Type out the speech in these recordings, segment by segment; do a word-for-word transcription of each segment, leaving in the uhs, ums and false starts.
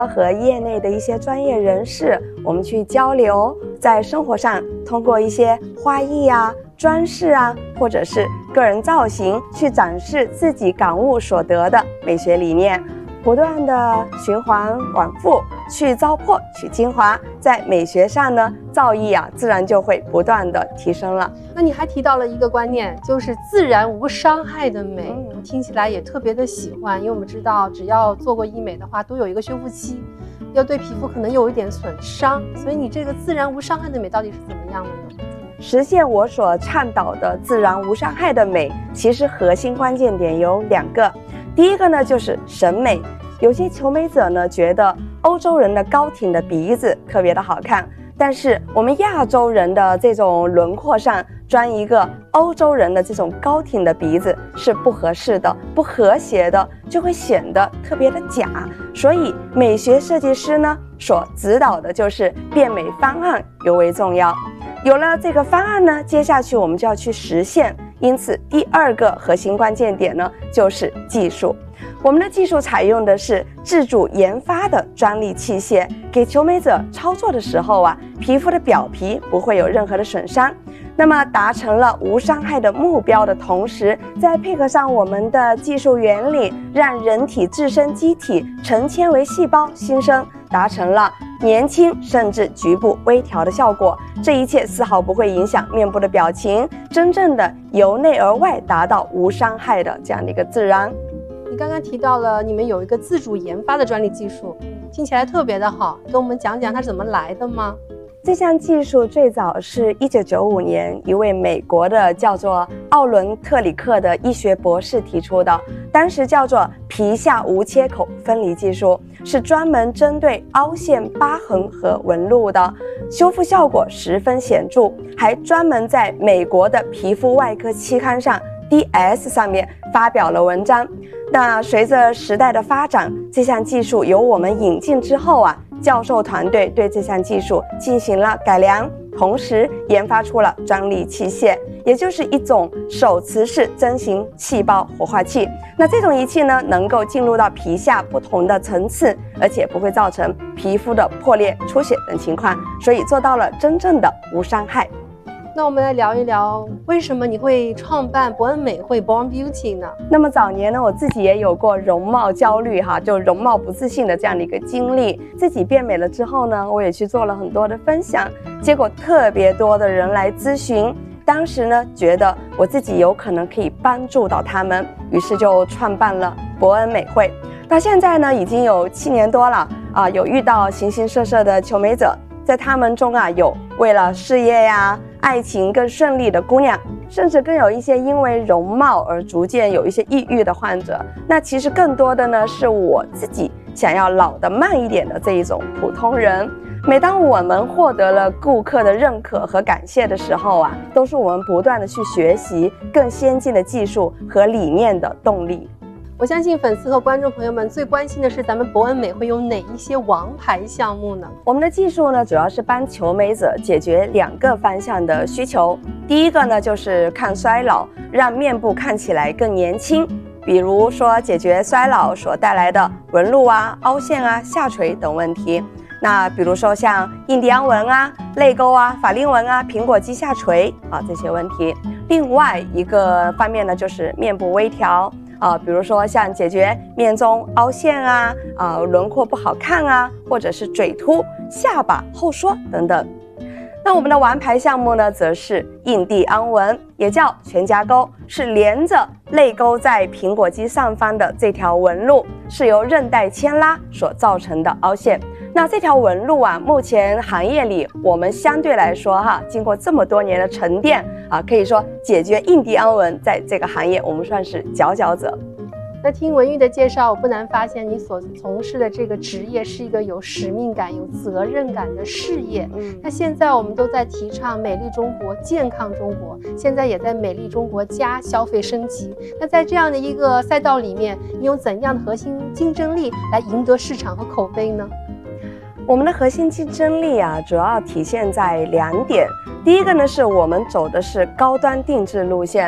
和业内的一些专业人士，我们去交流，在生活上通过一些花艺啊、装饰啊，或者是个人造型，去展示自己感悟所得的美学理念，不断的循环往复，去糟粕取精华，在美学上呢，造诣啊，自然就会不断的提升了。 那你还提到了一个观念，就是自然无伤害的美，嗯、听起来也特别的喜欢，因为我们知道，只要做过医美的话，都有一个修复期，要对皮肤可能有一点损伤，所以你这个自然无伤害的美到底是怎么样的呢？ 实现我所倡导的自然无伤害的美，其实核心关键点有两个。第一个呢，就是审美。有些求美者呢，觉得欧洲人的高挺的鼻子特别的好看，但是我们亚洲人的这种轮廓上装一个欧洲人的这种高挺的鼻子是不合适的、不和谐的，就会显得特别的假。所以美学设计师呢，所指导的就是变美方案尤为重要。有了这个方案呢，接下去我们就要去实现。因此，第二个核心关键点呢，就是技术。我们的技术采用的是自主研发的专利器械，给求美者操作的时候啊，皮肤的表皮不会有任何的损伤。那么达成了无伤害的目标的同时，再配合上我们的技术原理，让人体自身机体成纤维细胞新生，达成了年轻甚至局部微调的效果。这一切丝毫不会影响面部的表情，真正的由内而外达到无伤害的这样的一个自然。 你刚刚提到了你们有一个自主研发的专利技术，听起来特别的好，跟我们讲讲它是怎么来的吗？ 这项技术最早是一九九五年一位美国的叫做奥伦特里克的医学博士提出的，当时叫做皮下无切口分离技术，是专门针对凹陷、疤痕和纹路的，修复效果十分显著，还专门在美国的皮肤外科期刊上 D S 上面发表了文章。那随着时代的发展，这项技术由我们引进之后啊，教授团队对这项技术进行了改良，同时研发出了专利器械，也就是一种手持式针形细胞活化器。那这种仪器呢，能够进入到皮下不同的层次，而且不会造成皮肤的破裂、出血等情况，所以做到了真正的无伤害。 那我们来聊一聊，为什么你会创办博恩美会 Born Beauty 呢？ 那么早年呢，我自己也有过容貌焦虑哈，就容貌不自信的这样的一个经历。自己变美了之后呢，我也去做了很多的分享，结果特别多的人来咨询。当时呢，觉得我自己有可能可以帮助到他们，于是就创办了博恩美会。到现在呢，已经有七年多了啊，有遇到形形色色的求美者，在他们中啊，有为了事业呀、爱情更顺利的姑娘，甚至更有一些因为容貌而逐渐有一些抑郁的患者。那其实更多的呢，是我自己想要老得慢一点的这一种普通人。每当我们获得了顾客的认可和感谢的时候啊，都是我们不断的去学习更先进的技术和理念的动力。 我相信粉丝和观众朋友们最关心的是咱们博恩美会有哪一些王牌项目呢？ 我们的技术呢，主要是帮求美者解决两个方向的需求。第一个呢，就是抗衰老，让面部看起来更年轻，比如说解决衰老所带来的纹路啊、凹陷啊、下垂等问题。那比如说像印第安纹啊、泪沟啊、法令纹啊、苹果肌下垂啊这些问题。另外一个方面呢，就是面部微调。啊、呃，比如说像解决面中凹陷啊，啊、呃、轮廓不好看啊，或者是嘴凸、下巴后缩等等。那我们的王牌项目呢，则是印第安纹，也叫全家沟，是连着泪沟在苹果肌上方的这条纹路，是由韧带牵拉所造成的凹陷。那这条纹路啊，目前行业里我们相对来说哈，经过这么多年的沉淀啊，可以说解决印第安纹在这个行业我们算是佼佼者。 那听文玉的介绍，我不难发现你所从事的这个职业是一个有使命感、有责任感的事业。嗯，那现在我们都在提倡美丽中国、健康中国，现在也在美丽中国加消费升级。那在这样的一个赛道里面，你有怎样的核心竞争力来赢得市场和口碑呢？ 我们的核心竞争力啊，主要体现在两点。第一个呢，是我们走的是高端定制路线。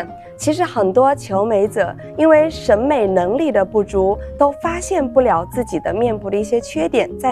其实很多求美者因为审美能力的不足，都发现不了自己的面部的一些缺点在